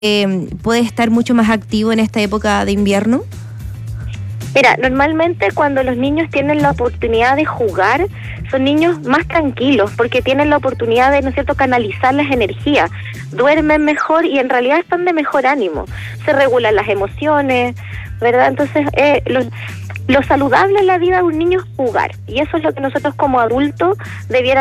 puede estar mucho más activo en esta época de invierno? Mira, normalmente cuando los niños tienen la oportunidad de jugar, son niños más tranquilos, porque tienen la oportunidad de, ¿no es cierto?, canalizar las energías, duermen mejor y en realidad están de mejor ánimo, se regulan las emociones, ¿verdad? Entonces, lo saludable en la vida de un niño es jugar, y eso es lo que nosotros como adultos debiéramos